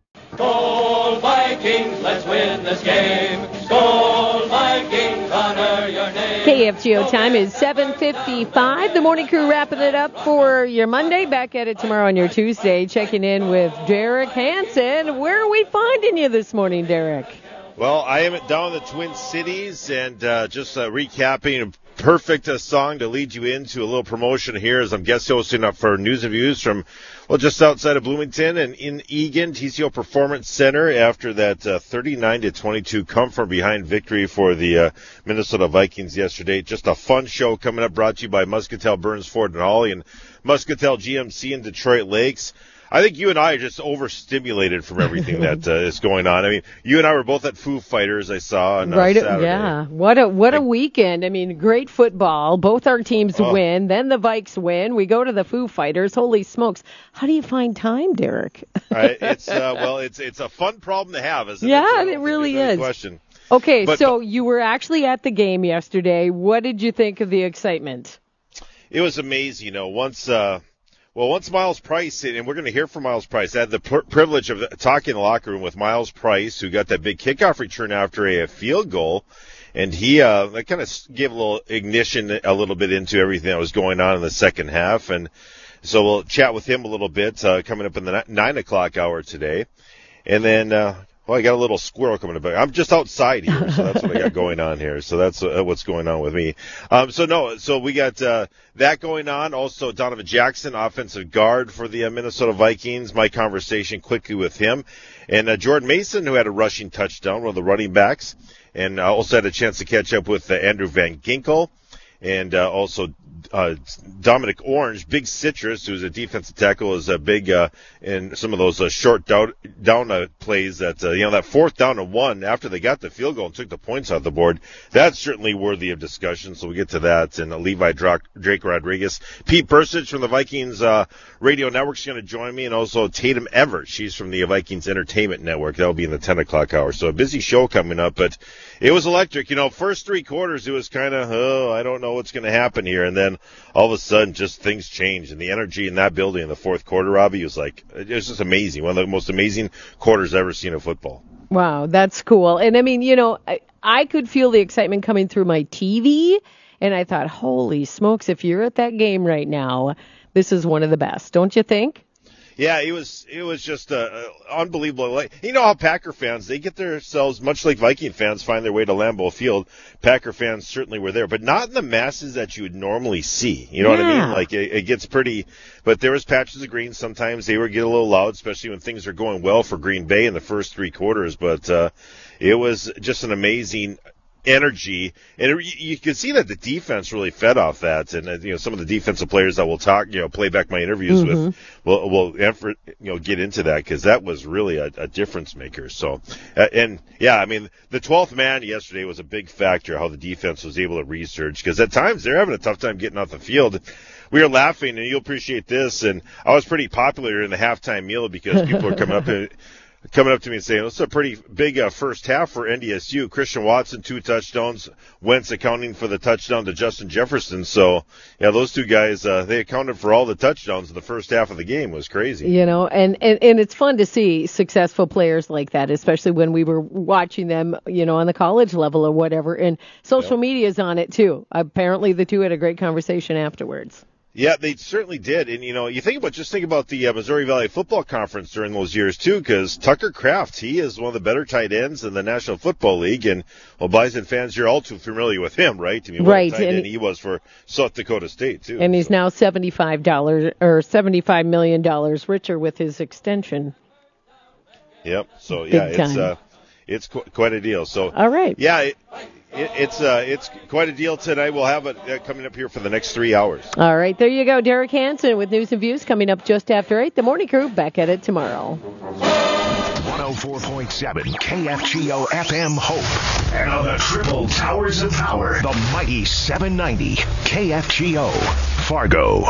Skol Vikings, let's win this game. Skol Vikings, honor your name. K F G O time is seven fifty-five. The morning crew wrapping it up for your Monday. Back at it tomorrow on your Tuesday. Checking in with Derek Hansen. Where are we finding you this morning, Derek? Well, I am down in the Twin Cities, and uh, just uh, recapping a perfect uh, song to lead you into a little promotion here as I'm guest hosting up for News and Views from, well, just outside of Bloomington and in Eagan, T C O Performance Center, after that uh, thirty-nine to twenty-two come from behind victory for the uh, Minnesota Vikings yesterday. Just a fun show coming up, brought to you by Muscatel, Burns, Ford, and Hawley, and Muscatel G M C in Detroit Lakes. I think you and I are just overstimulated from everything that uh, is going on. I mean, you and I were both at Foo Fighters, I saw on uh, right, Saturday. Yeah. What a what a weekend. I mean, great football. Both our teams oh. win. Then the Vikes win. We go to the Foo Fighters. Holy smokes. How do you find time, Derek? Right, it's uh, well, it's it's a fun problem to have, isn't yeah, it? Yeah, it really is. Question. Okay, but, so you were actually at the game yesterday. What did you think of the excitement? It was amazing. You know, once uh, Well, once Miles Price, and we're going to hear from Miles Price, I had the pr- privilege of talking in the locker room with Miles Price, who got that big kickoff return after a, a field goal, and he uh, that kind of gave a little ignition a little bit into everything that was going on in the second half, and so we'll chat with him a little bit uh, coming up in the nine o'clock hour today, and then. Uh, Well, I got a little squirrel coming up. I'm just outside here, so that's what I got going on here. So that's uh, what's going on with me. Um, so no, so we got uh, that going on. Also, Donovan Jackson, offensive guard for the uh, Minnesota Vikings. My conversation quickly with him, and uh, Jordan Mason, who had a rushing touchdown, one of the running backs, and uh, also had a chance to catch up with uh, Andrew Van Ginkel, and uh, also uh, Dominic Orange, big citrus, who's a defensive tackle, is a big uh, in some of those uh, short down, down uh, plays that, uh, you know, that fourth down and one after they got the field goal and took the points off the board. That's certainly worthy of discussion, so we'll get to that. And uh, Levi Drake, Drake Rodriguez. Pete Persich from the Vikings uh, Radio Network is going to join me, and also Tatum Everett. She's from the Vikings Entertainment Network. That'll be in the ten o'clock hour. So a busy show coming up, but it was electric. You know, first three quarters, it was kind of, oh, I don't know what's going to happen here. And then all of a sudden, just things changed. And the energy in that building in the fourth quarter, Robbie, was like, it was just amazing. One of the most amazing quarters I've ever seen in football. Wow, that's cool. And I mean, you know, I, I could feel the excitement coming through my T V. And I thought, holy smokes, if you're at that game right now, this is one of the best, don't you think? Yeah, it was it was just uh, unbelievable. Like, you know how Packer fans, they get themselves, much like Viking fans, find their way to Lambeau Field. Packer fans certainly were there, but not in the masses that you would normally see. You know yeah. what I mean? Like, it, it gets pretty, but there was patches of green. Sometimes they would get a little loud, especially when things are going well for Green Bay in the first three quarters. But uh, it was just an amazing energy, and it, you can see that the defense really fed off that, and uh, you know, some of the defensive players that will talk, you know, play back my interviews mm-hmm. with, will will effort, you know, get into that, because that was really a, a difference maker. So, uh, and yeah, I mean, the twelfth man yesterday was a big factor, how the defense was able to resurge, because at times they're having a tough time getting off the field. We were laughing, and you'll appreciate this, and I was pretty popular in the halftime meal because people were coming up and coming up to me and saying, it's a pretty big uh, first half for N D S U. Christian Watson, two touchdowns. Wentz accounting for the touchdown to Justin Jefferson. So, yeah, those two guys, uh, they accounted for all the touchdowns in the first half of the game. It was crazy. You know, and, and, and it's fun to see successful players like that, especially when we were watching them, you know, on the college level or whatever. And social yeah. media is on it, too. Apparently, the two had a great conversation afterwards. Yeah, they certainly did. And, you know, you think about, just think about the uh, Missouri Valley Football Conference during those years, too, because Tucker Kraft, he is one of the better tight ends in the National Football League. And, well, Bison fans, you're all too familiar with him, right? I mean, what right. a tight and end he was for South Dakota State, too. And he's now seventy-five dollars or seventy-five million dollars richer with his extension. Yep. So, yeah, Big it's time. uh, it's qu- quite a deal. So, all right. Yeah, it, It, it's uh, it's quite a deal tonight. We'll have it uh, coming up here for the next three hours. All right, there you go. Derek Hansen with News and Views coming up just after eight. The Morning Crew back at it tomorrow. one oh four point seven K F G O F M Hope. And on the triple towers of power, the mighty seven ninety K F G O Fargo.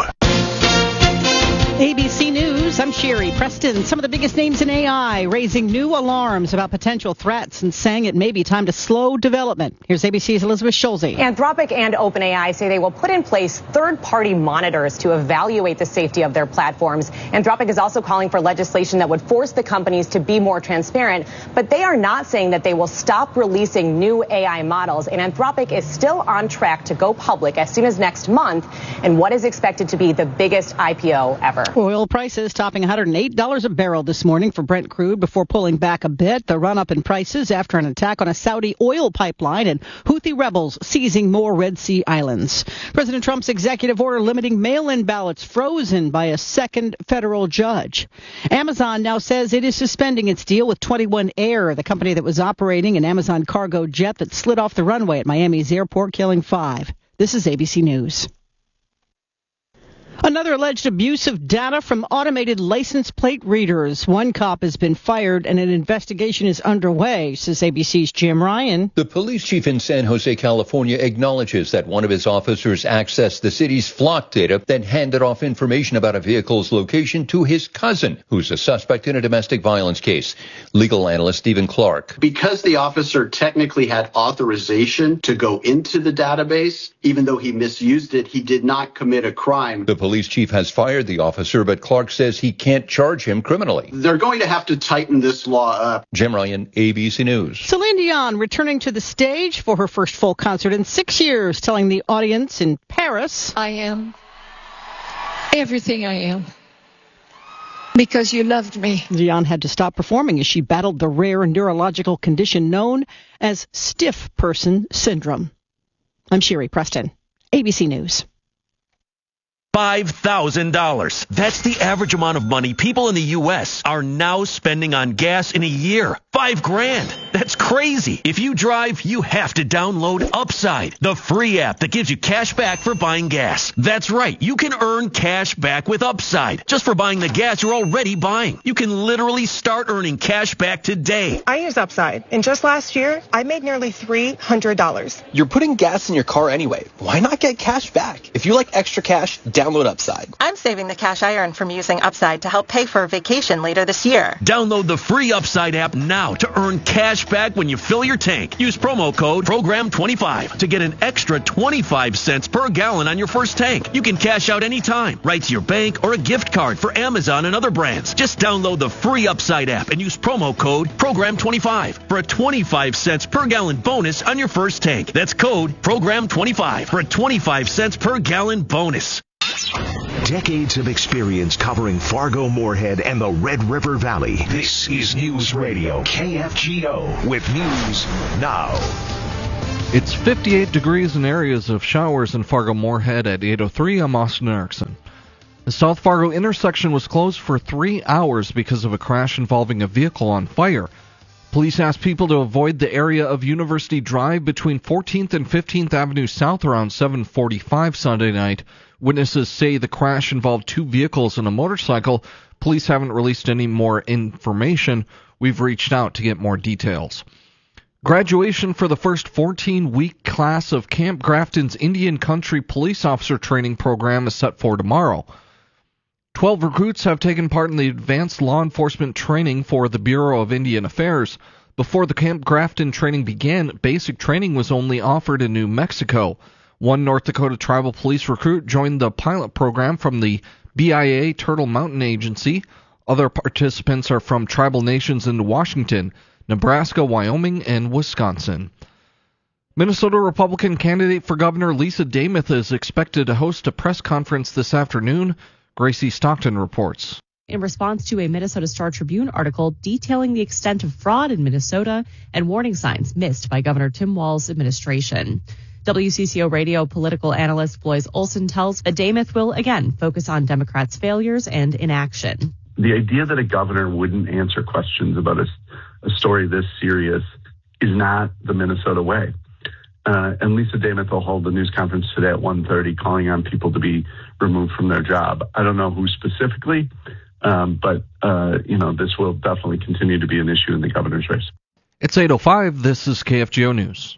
A B C News, I'm Sherry Preston. Some of the biggest names in A I raising new alarms about potential threats and saying it may be time to slow development. Here's A B C's Elizabeth Schulze. Anthropic and OpenAI say they will put in place third-party monitors to evaluate the safety of their platforms. Anthropic is also calling for legislation that would force the companies to be more transparent, but they are not saying that they will stop releasing new A I models. And Anthropic is still on track to go public as soon as next month in what is expected to be the biggest I P O ever. Oil prices topping one hundred eight dollars a barrel this morning for Brent crude before pulling back a bit. The run-up in prices after an attack on a Saudi oil pipeline and Houthi rebels seizing more Red Sea islands. President Trump's executive order limiting mail-in ballots frozen by a second federal judge. Amazon now says it is suspending its deal with twenty-one Air, the company that was operating an Amazon cargo jet that slid off the runway at Miami's airport, killing five. This is A B C News. Another alleged abuse of data from automated license plate readers. One cop has been fired and an investigation is underway, says A B C's Jim Ryan. The police chief in San Jose, California, acknowledges that one of his officers accessed the city's flock data, then handed off information about a vehicle's location to his cousin, who's a suspect in a domestic violence case. Legal analyst Stephen Clark. Because the officer technically had authorization to go into the database, even though he misused it, he did not commit a crime. The police chief has fired the officer, but Clark says he can't charge him criminally. They're going to have to tighten this law up. Jim Ryan, A B C News. Celine Dion returning to the stage for her first full concert in six years, telling the audience in Paris, I am everything I am because you loved me. Dion had to stop performing as she battled the rare neurological condition known as stiff person syndrome. I'm Sherry Preston, A B C News. five thousand dollars. That's the average amount of money people in the U S are now spending on gas in a year. Five grand. That's crazy. If you drive, you have to download Upside, the free app that gives you cash back for buying gas. That's right. You can earn cash back with Upside just for buying the gas you're already buying. You can literally start earning cash back today. I use Upside, and just last year, I made nearly three hundred dollars. You're putting gas in your car anyway. Why not get cash back? If you like extra cash, download Upside. I'm saving the cash I earn from using Upside to help pay for a vacation later this year. Download the free Upside app now to earn cash back when you fill your tank. Use promo code program twenty-five to get an extra twenty-five cents per gallon on your first tank. You can cash out anytime, right to your bank or a gift card for Amazon and other brands. Just download the free Upside app and use promo code program twenty-five for a twenty-five cents per gallon bonus on your first tank. That's code program twenty-five for a twenty-five cents per gallon bonus. Decades of experience covering Fargo, Moorhead, and the Red River Valley. This is News Radio K F G O with news now. It's fifty-eight degrees in areas of showers in Fargo, Moorhead at eight oh three. I'm Austin Erickson. The South Fargo intersection was closed for three hours because of a crash involving a vehicle on fire. Police asked people to avoid the area of University Drive between fourteenth and fifteenth Avenue South around seven forty-five Sunday night. Witnesses say the crash involved two vehicles and a motorcycle. Police haven't released any more information. We've reached out to get more details. Graduation for the first fourteen-week class of Camp Grafton's Indian Country Police Officer Training Program is set for tomorrow. Twelve recruits have taken part in the advanced law enforcement training for the Bureau of Indian Affairs. Before the Camp Grafton training began, basic training was only offered in New Mexico. One North Dakota Tribal Police recruit joined the pilot program from the B I A Turtle Mountain Agency. Other participants are from tribal nations in Washington, Nebraska, Wyoming, and Wisconsin. Minnesota Republican candidate for governor Lisa Dameth is expected to host a press conference this afternoon. Gracie Stockton reports. In response to a Minnesota Star Tribune article detailing the extent of fraud in Minnesota and warning signs missed by Governor Tim Walz's administration. W C C O radio political analyst Blois Olson tells that Dameth will again focus on Democrats' failures and inaction. The idea that a governor wouldn't answer questions about a, a story this serious is not the Minnesota way. Uh, and Lisa Dameth will hold the news conference today at one thirty calling on people to be removed from their job. I don't know who specifically, um, but, uh, you know, this will definitely continue to be an issue in the governor's race. It's eight oh five. This is K F G O News.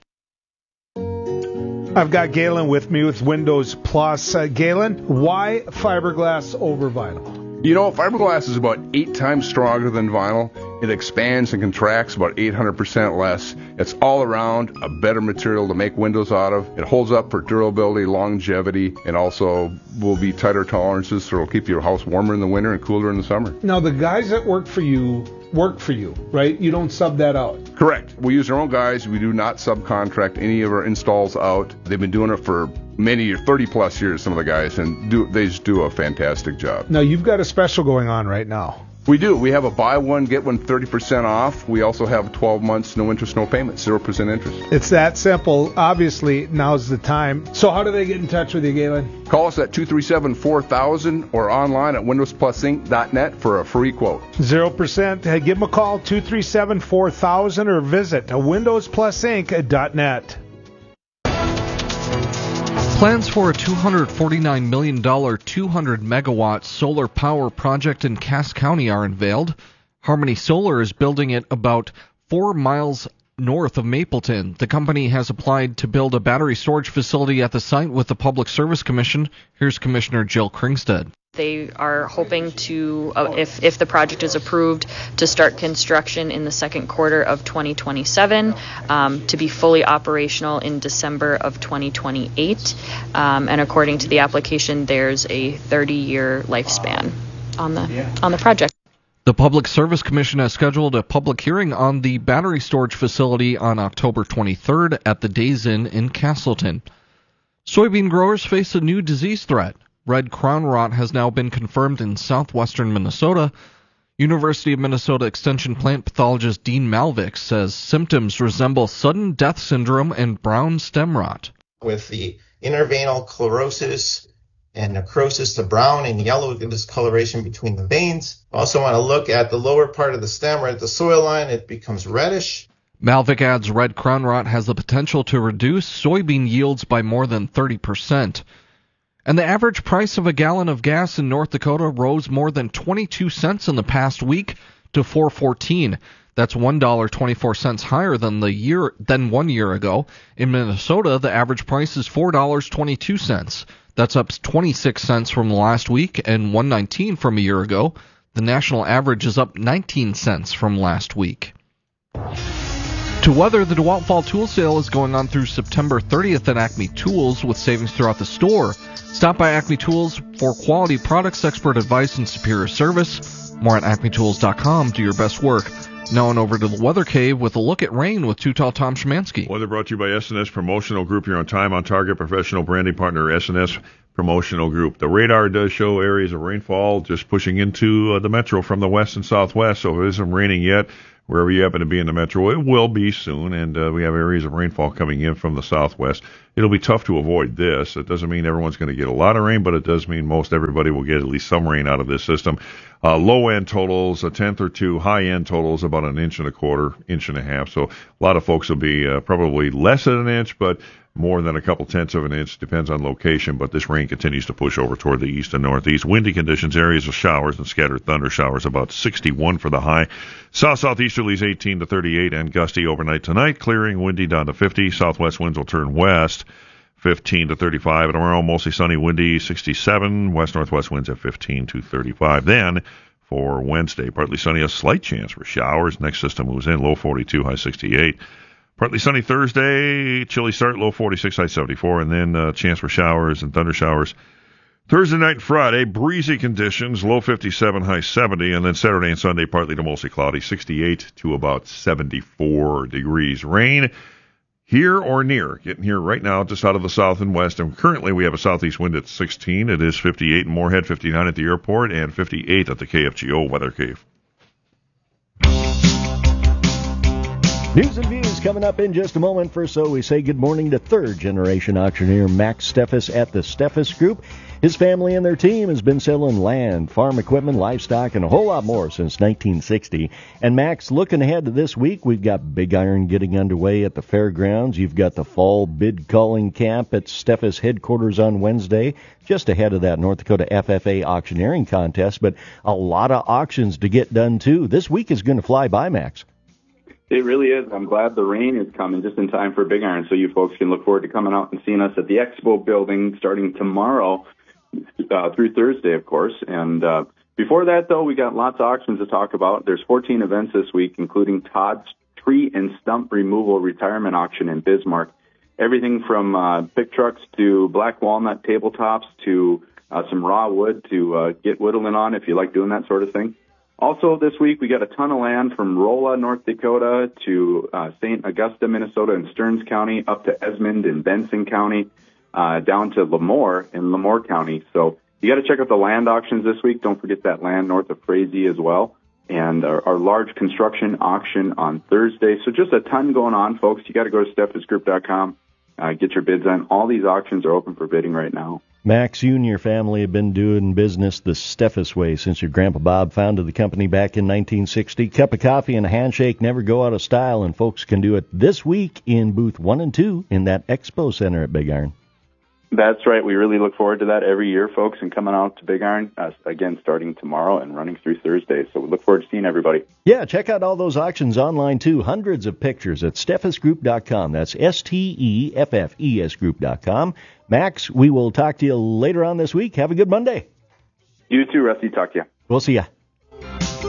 I've got Galen with me with Windows Plus. Uh, Galen, why fiberglass over vinyl? You know, fiberglass is about eight times stronger than vinyl. It expands and contracts about eight hundred percent less. It's all around a better material to make windows out of. It holds up for durability, longevity, and also will be tighter tolerances, so it'll keep your house warmer in the winter and cooler in the summer. Now, the guys that work for you work for you, right? You don't sub that out. Correct. We use our own guys. We do not subcontract any of our installs out. They've been doing it for many years, thirty plus years, some of the guys, and do they just do a fantastic job. Now, you've got a special going on right now. We do. We have a buy one, get one thirty percent off. We also have twelve months, no interest, no payments, zero percent interest. It's that simple. Obviously, now's the time. So how do they get in touch with you, Galen? Call us at two three seven, four thousand or online at windows plus inc dot net for a free quote. zero percent. Hey, give them a call, two three seven, four thousand, or visit windows plus inc dot net. Plans for a two hundred forty-nine million dollars two hundred megawatt solar power project in Cass County are unveiled. Harmony Solar is building it about four miles north of Mapleton. The company has applied to build a battery storage facility at the site with the Public Service Commission. Here's Commissioner Jill Kringstead. They are hoping to, uh, if, if the project is approved, to start construction in the second quarter of twenty twenty-seven, um, to be fully operational in December of twenty twenty-eight. Um, and according to the application, there's a thirty-year lifespan on the on the project. The Public Service Commission has scheduled a public hearing on the battery storage facility on October twenty-third at the Days Inn in Castleton. Soybean growers face a new disease threat. Red crown rot has now been confirmed in southwestern Minnesota. University of Minnesota Extension plant pathologist Dean Malvik says symptoms resemble sudden death syndrome and brown stem rot. With the interveinal chlorosis and necrosis to brown and yellow discoloration between the veins. Also want to look at the lower part of the stem right at the soil line. It becomes reddish. Malvik adds red crown rot has the potential to reduce soybean yields by more than thirty percent. And the average price of a gallon of gas in North Dakota rose more than twenty-two cents in the past week to four fourteen. That's one dollar and twenty-four cents higher than the year than one year ago. In Minnesota, the average price is four dollars and twenty-two cents. That's up twenty-six cents from last week and one dollar and nineteen cents from a year ago. The national average is up nineteen cents from last week. To weather, the DeWalt Fall Tool Sale is going on through September thirtieth at Acme Tools with savings throughout the store. Stop by Acme Tools for quality products, expert advice, and superior service. More at acme tools dot com. Do your best work. Now on over to the Weather Cave with a look at rain with Too-Tall Tom Szymanski. Weather brought to you by S and S Promotional Group. You're on time, on target, professional branding partner, S and S Promotional Group. The radar does show areas of rainfall just pushing into uh, the metro from the west and southwest, so it isn't raining yet. Wherever you happen to be in the metro, it will be soon, and uh, we have areas of rainfall coming in from the southwest. It'll be tough to avoid this. It doesn't mean everyone's going to get a lot of rain, but it does mean most everybody will get at least some rain out of this system. Uh, low-end totals, a tenth or two. High-end totals, about an inch and a quarter, inch and a half. So a lot of folks will be uh, probably less than an inch, but more than a couple tenths of an inch, depends on location, but this rain continues to push over toward the east and northeast. Windy conditions, areas of showers and scattered thunder showers, about sixty-one for the high. South-southeasterlies eighteen to thirty-eight and gusty overnight tonight, clearing, windy down to fifty. Southwest winds will turn west, fifteen to thirty-five. And tomorrow, mostly sunny, windy, sixty-seven. West-northwest winds at fifteen to thirty-five. Then, for Wednesday, partly sunny, a slight chance for showers. Next system moves in, low forty-two, high sixty-eight. Partly sunny Thursday, chilly start, low forty-six, high seventy-four, and then uh, chance for showers and thunder showers. Thursday night and Friday, breezy conditions, low fifty-seven, high seventy, and then Saturday and Sunday, partly to mostly cloudy, sixty-eight to about seventy-four degrees. Rain here or near, getting here right now, just out of the south and west, and currently we have a southeast wind at sixteen. It is fifty-eight in Moorhead, fifty-nine at the airport, and fifty-eight at the K F G O Weather Cave. News and views coming up in just a moment. First, so we say good morning to third-generation auctioneer Max Steffes at the Steffes Group. His family and their team has been selling land, farm equipment, livestock, and a whole lot more since nineteen sixty. And Max, looking ahead to this week, we've got Big Iron getting underway at the fairgrounds. You've got the fall bid calling camp at Steffes headquarters on Wednesday, just ahead of that North Dakota F F A auctioneering contest. But a lot of auctions to get done, too. This week is going to fly by, Max. It really is. I'm glad the rain is coming just in time for Big Iron, so you folks can look forward to coming out and seeing us at the Expo building starting tomorrow uh, through Thursday, of course. And uh, before that, though, we got lots of auctions to talk about. There's fourteen events this week, including Todd's Tree and Stump Removal Retirement Auction in Bismarck. Everything from uh, pick trucks to black walnut tabletops to uh, some raw wood to uh, get whittling on if you like doing that sort of thing. Also this week, we got a ton of land from Rolla, North Dakota, to uh, Saint Augusta, Minnesota, and Stearns County, up to Esmond in Benson County, uh, down to Lemoore in Lemoore County. So you got to check out the land auctions this week. Don't forget that land north of Frazee as well. And our, our large construction auction on Thursday. So just a ton going on, folks. You got to go to steffes group dot com, uh, get your bids on. All these auctions are open for bidding right now. Max, you and your family have been doing business the Steffes way since your Grandpa Bob founded the company back in nineteen sixty. Cup of coffee and a handshake never go out of style, and folks can do it this week in booth one and two in that Expo Center at Big Iron. That's right. We really look forward to that every year, folks, and coming out to Big Iron, uh, again, starting tomorrow and running through Thursday. So we look forward to seeing everybody. Yeah, check out all those auctions online, too. Hundreds of pictures at steffes group dot com. That's S T E F F E S group dot com. Max, we will talk to you later on this week. Have a good Monday. You too, Rusty. Talk to you. We'll see ya.